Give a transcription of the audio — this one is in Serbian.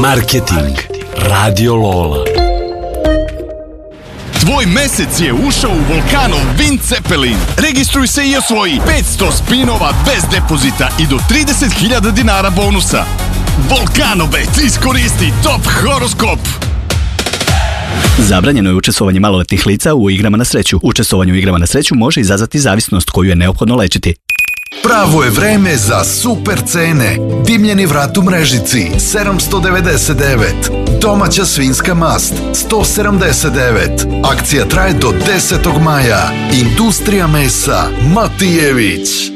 Marketing Radio Lola. Tvoj mesec je ušao u Volkanov Wind Zeppelin. Registruj se i osvoji 500 spinova bez depozita i do 30.000 dinara bonusa. Volkanobet, iskoristi top horoskop. Zabranjeno je učestvovanje maloletnih lica u igrama na sreću. Učestvovanje u igrama na sreću može izazvati zavisnost koju je neophodno lečiti. Pravo je vreme za super cene. Dimljeni vrat u mrežici 799. Domaća svinjska mast 179. Akcija traje do 10. maja. Industrija mesa Matijević.